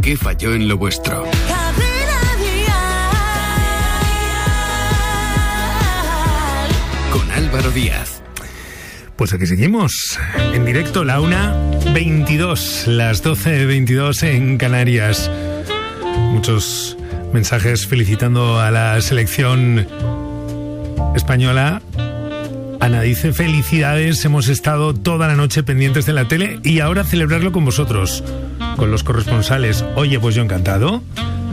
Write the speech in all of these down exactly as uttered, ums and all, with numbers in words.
¿Qué falló en lo vuestro? Con Álvaro Díaz. Pues aquí seguimos, en directo, la una veintidós, las doce veintidós en Canarias. Muchos mensajes felicitando a la selección española. Ana dice: felicidades, hemos estado toda la noche pendientes de la tele y ahora celebrarlo con vosotros, con los corresponsales. Oye, pues yo encantado.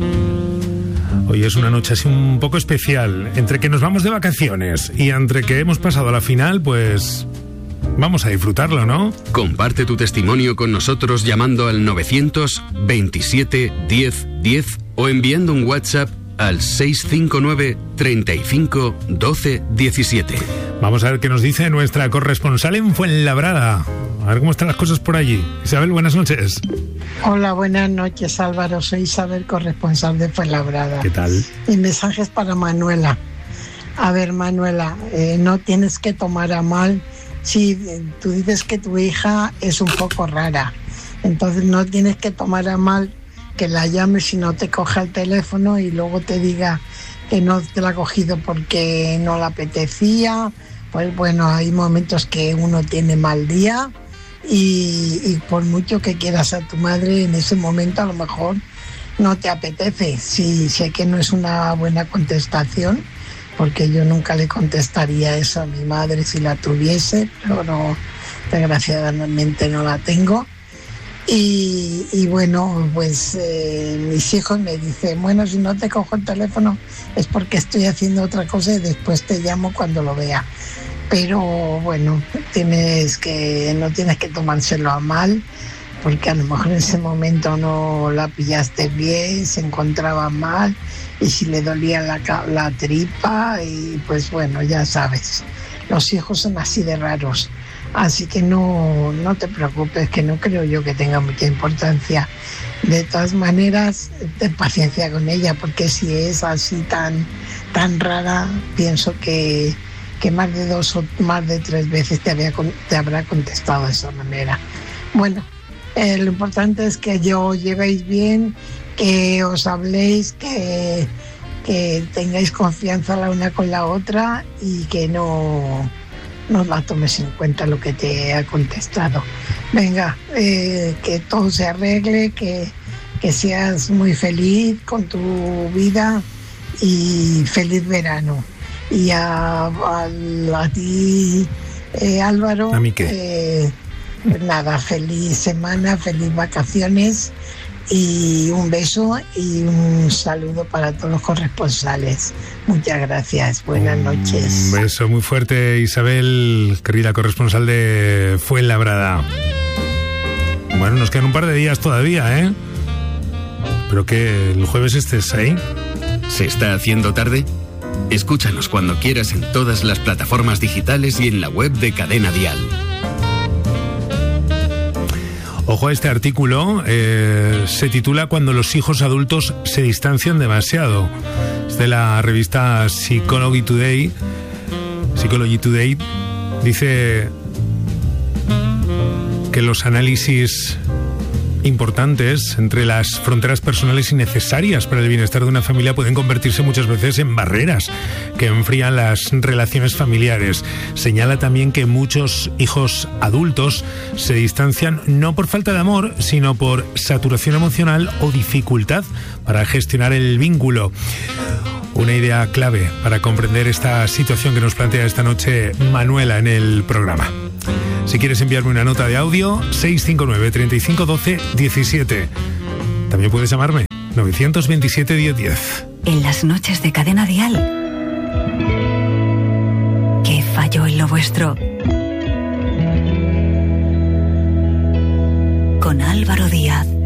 Hoy es una noche así un poco especial, entre que nos vamos de vacaciones y entre que hemos pasado a la final, pues vamos a disfrutarlo, ¿no? Comparte tu testimonio con nosotros llamando al novecientos veintisiete diez diez o enviando un WhatsApp al seis cinco nueve treinta y cinco doce diecisiete. Vamos a ver qué nos dice nuestra corresponsal en Fuenlabrada. A ver cómo están las cosas por allí. Isabel, buenas noches. Hola, buenas noches, Álvaro. Soy Isabel, corresponsal de Fuenlabrada. ¿Qué tal? Mi mensaje es para Manuela. A ver, Manuela, eh, no tienes que tomar a mal si tú dices que tu hija es un poco rara. Entonces no tienes que tomar a mal que la llames y no te coja el teléfono y luego te diga que no te la ha cogido porque no le apetecía. Pues bueno, hay momentos que uno tiene mal día y, y por mucho que quieras a tu madre, en ese momento a lo mejor no te apetece. Sí, sé que no es una buena contestación, porque yo nunca le contestaría eso a mi madre si la tuviese, pero no, desgraciadamente no la tengo. Y, y bueno, pues eh, mis hijos me dicen: bueno, si no te cojo el teléfono es porque estoy haciendo otra cosa y después te llamo cuando lo vea. Pero bueno, tienes que, no tienes que tomárselo a mal, porque a lo mejor en ese momento no la pillaste bien, se encontraba mal y si le dolía la, la tripa y pues bueno, ya sabes, los hijos son así de raros. Así que no, no te preocupes, que no creo yo que tenga mucha importancia. De todas maneras, ten paciencia con ella, porque si es así tan, tan rara, pienso que, que más de dos o más de tres veces te, había, te habrá contestado de esa manera. Bueno, eh, lo importante es que yo os llevéis bien, que os habléis, que, que tengáis confianza la una con la otra y que no... no la tomes en cuenta lo que te ha contestado. Venga, eh, que todo se arregle, que, que seas muy feliz con tu vida y feliz verano. Y a, a, a ti, eh, Álvaro, ¿a mí qué? Eh, nada, feliz semana, feliz vacaciones y un beso y un saludo para todos los corresponsales. Muchas gracias, buenas noches. Un beso muy fuerte, Isabel, querida corresponsal de Fuenlabrada. Bueno, nos quedan un par de días todavía, ¿eh? Pero que el jueves estés ahí. ¿Se está haciendo tarde? Escúchanos cuando quieras en todas las plataformas digitales y en la web de Cadena Dial. Ojo a este artículo, eh, se titula Cuando los hijos adultos se distancian demasiado. Es de la revista Psychology Today. Psychology Today dice que los análisis importantes entre las fronteras personales y necesarias para el bienestar de una familia pueden convertirse muchas veces en barreras que enfrían las relaciones familiares. Señala también que muchos hijos adultos se distancian no por falta de amor, sino por saturación emocional o dificultad para gestionar el vínculo. Una idea clave para comprender esta situación que nos plantea esta noche Manuela en el programa. Si quieres enviarme una nota de audio, seis cinco nueve treinta y cinco doce diecisiete. También puedes llamarme novecientos veintisiete diez diez. En las noches de Cadena Dial, ¿qué falló en lo vuestro? Con Álvaro Díaz.